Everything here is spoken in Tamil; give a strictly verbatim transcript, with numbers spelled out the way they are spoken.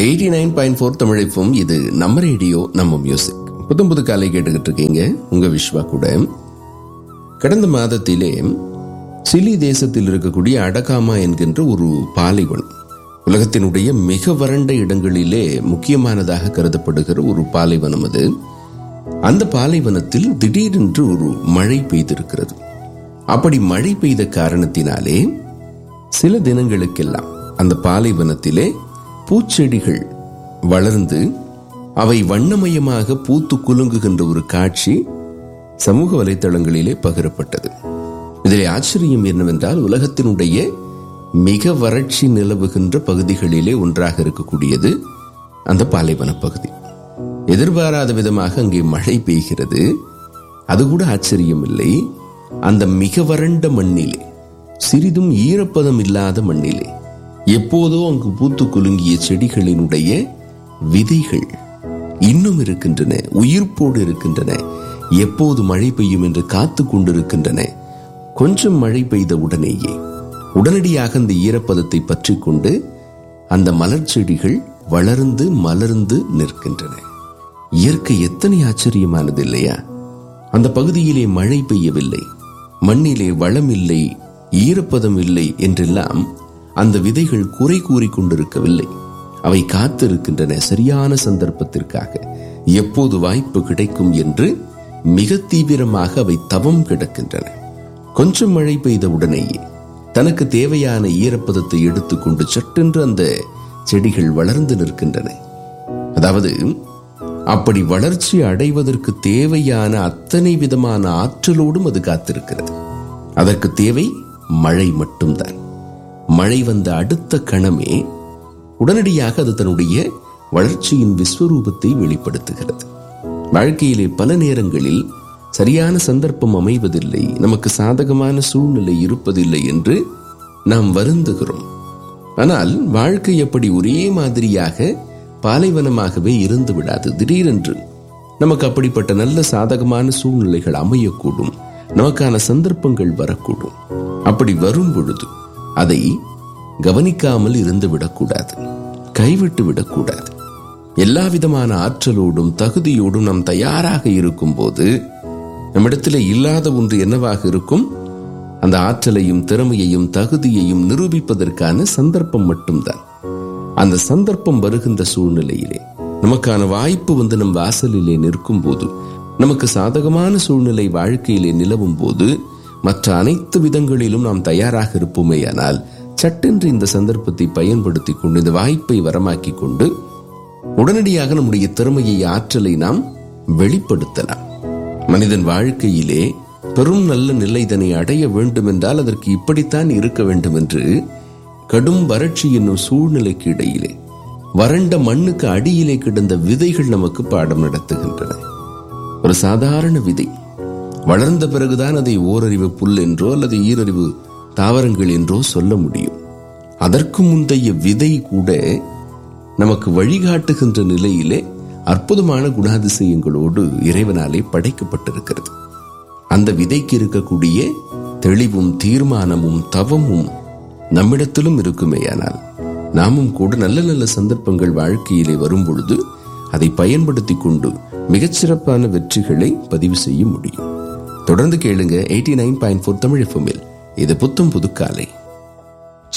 Eighty nine point four தமிழைப்பும். இது நம்ம ரேடியோ, நம்ம மியூசிக். புத்தம் புது காலை கேட்டுக்கிட்டு இருக்கீங்க உங்க விஸ்வா கூட. கடந்த மாதத்திலே சிலி தேசத்தில் இருக்கக்கூடிய அடகாமா என்கின்ற ஒரு பாலைவனம், உலகத்தினுடைய மிக வறண்ட இடங்களிலே முக்கியமானதாக கருதப்படுகிற ஒரு பாலைவனம் அது. அந்த பாலைவனத்தில் திடீரென்று ஒரு மழை பெய்திருக்கிறது. அப்படி மழை பெய்த காரணத்தினாலே சில தினங்களுக்கெல்லாம் அந்த பாலைவனத்திலே பூச்செடிகள் வளர்ந்து அவை வண்ணமயமாக பூத்து குலுங்குகின்ற ஒரு காட்சி சமூக வலைத்தளங்களிலே பகிரப்பட்டது. இதில் ஆச்சரியம் என்னவென்றால், உலகத்தினுடைய மிக வறட்சி நிலவுகின்ற பகுதிகளிலே ஒன்றாக இருக்கக்கூடியது அந்த பாலைவன பகுதி. எதிர்பாராத விதமாக அங்கே மழை பெய்கிறது. அது கூட ஆச்சரியம் இல்லை. அந்த மிக வறண்ட மண்ணிலே, சிறிதும் ஈரப்பதம் இல்லாத மண்ணிலே, எப்போதோ அங்கு பூத்து குலுங்கிய செடிகளினுடைய விதைகள் இன்னும் இருக்கின்றன, உயிர்ப்போடு இருக்கின்றன. எப்போது மழை பெய்யும் என்று காத்து கொண்டிருக்கின்றன. கொஞ்சம் மழை பெய்த உடனேயே உடனடியாக அந்த ஈரப்பதத்தை பற்றி கொண்டு அந்த மலர் செடிகள் வளர்ந்து மலர்ந்து நிற்கின்றன. இயற்கை எத்தனை ஆச்சரியமானது இல்லையா? அந்த பகுதியிலே மழை பெய்யவில்லை, மண்ணிலே வளம் இல்லை, ஈரப்பதம் இல்லை என்றெல்லாம் அந்த விதைகள் குறை கூறி கொண்டிருக்கவில்லை. அவை காத்திருக்கின்றன சரியான சந்தர்ப்பத்திற்காக, எப்போது வாய்ப்பு கிடைக்கும் என்று மிக தீவிரமாக அவை தவம் கிடக்கின்றன. கொஞ்சம் மழை பெய்த உடனேயே தனக்கு தேவையான ஈரப்பதத்தை எடுத்துக்கொண்டு சட்டென்று அந்த செடிகள் வளர்ந்து நிற்கின்றன. அதாவது அப்படி வளர்ச்சி அடைவதற்கு தேவையான அத்தனை விதமான ஆற்றலோடும் அது காத்திருக்கிறது. அதற்கு தேவை மழை மட்டும்தான். மழை வந்த அடுத்த கணமே உடனடியாக அது தன்னுடைய வளர்ச்சியின் விஸ்வரூபத்தை வெளிப்படுத்துகிறது. வாழ்க்கையிலே பல நேரங்களில் சரியான சந்தர்ப்பம் அமைவதில்லை, நமக்கு சாதகமான சூழ்நிலை இருப்பதில்லை என்று நாம் வருந்துகிறோம். ஆனால் வாழ்க்கை அப்படி ஒரே மாதிரியாக பாலைவனமாகவே இருந்து விடாது. திடீரென்று நமக்கு அப்படிப்பட்ட நல்ல சாதகமான சூழ்நிலைகள் அமையக்கூடும், நமக்கான சந்தர்ப்பங்கள் வரக்கூடும். அப்படி வரும் பொழுது அதை கவனிக்காமல் இருந்து விடக்கூடாது, கைவிட்டு விடக்கூடாது. எல்லா விதமான ஆற்றலோடும் தகுதியோடும் நாம் தயாராக இருக்கும் போது நம்மிடத்தில் இல்லாத ஒன்று என்னவாக இருக்கும்? அந்த ஆற்றலையும் திறமையையும் தகுதியையும் நிரூபிப்பதற்கான சந்தர்ப்பம் மட்டும்தான். அந்த சந்தர்ப்பம் வருகின்ற சூழ்நிலையிலே, நமக்கான வாய்ப்பு வந்து நம் வாசலிலே நிற்கும் போது, நமக்கு சாதகமான சூழ்நிலை வாழ்க்கையிலே நிலவும் போது, மற்ற அனைத்து விதங்களிலும் நாம் தயாராக இருப்போமேயானால் சட்டென்று இந்த சந்தர்ப்பத்தை பயன்படுத்தி கொண்டு, இந்த வாய்ப்பை வரமாக்கி கொண்டு உடனடியாக நம்முடைய திறமையை, ஆற்றலை நாம் வெளிப்படுத்தலாம். மனிதன் வாழ்க்கையிலே பெரும் நல்ல நிலைதனை அடைய வேண்டும் என்றால் அதற்கு இப்படித்தான் இருக்க வேண்டும் என்று கடும் வறட்சி என்னும் சூழ்நிலைக்கு இடையிலே வறண்ட மண்ணுக்கு அடியிலே கிடந்த விதைகள் நமக்கு பாடம் நடத்துகின்றன. ஒரு சாதாரண விதை வளர்ந்த பிறகுதான் அதை ஓரறிவு புல் என்றோ அல்லது ஈரறிவு தாவரங்கள் என்றோ சொல்ல முடியும். அதற்கு முந்தைய விதை கூட நமக்கு வழிகாட்டுகின்ற நிலையிலே அற்புதமான குணாதிசயங்களோடு இறைவனாலே படைக்கப்பட்டிருக்கிறது. அந்த விதைக்கு இருக்கக்கூடிய தெளிவும் தீர்மானமும் தவமும் நம்மிடத்திலும் இருக்குமேயானால் நாமும் கூட நல்ல நல்ல சந்தர்ப்பங்கள் வாழ்க்கையிலே வரும் பொழுது அதை பயன்படுத்தி கொண்டு மிகச்சிறப்பான வெற்றிகளை பதிவு செய்ய முடியும். தொடர்ந்து கேளுங்க eighty nine point four Tamil எஃப்எம்மில். இது புத்தம் புதுக்காலை.